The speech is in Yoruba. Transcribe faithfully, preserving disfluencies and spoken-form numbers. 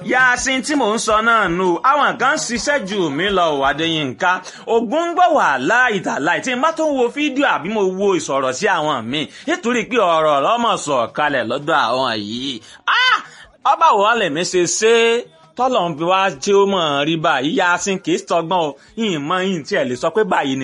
Yàsín tí mò ń sọ náà nù àwọn kan ṣiṣẹ́ jù mí lọ ò Adéyínká ogun ń gbọ́ wàhálà ìtàláì tí n bá tó ń wo fídíò àbí mo wo ìsọ̀rọ̀ sí àwọn míì nítorí pé ọ̀rọ̀ lọ́mọ̀ sọ̀ kalẹ̀ lọ́dọ̀ àwọn yìí ọba wo lèmi ṣe ṣe tọ́lọ̀ ń fi wá tí ó mọ̀ rí báyìí Yàsín kì í sọgbọ́n o ìmọ̀ yìí tí ẹ̀ lè sọ pé báyìí ni